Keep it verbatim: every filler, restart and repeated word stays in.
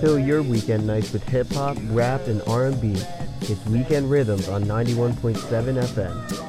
Fill your weekend nights with hip hop, rap, and R and B. It's Weekend Rhythms on ninety-one point seven F M.